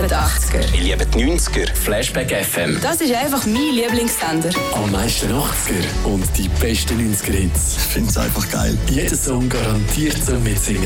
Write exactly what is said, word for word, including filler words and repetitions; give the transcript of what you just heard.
die achtziger. Ich liebe die neunziger. Flashback F M. Das ist einfach mein Lieblingssender. Am meisten achtziger und die besten neunziger Hits. Ich finde es einfach geil. Jeder Song garantiert zum Mitsingen.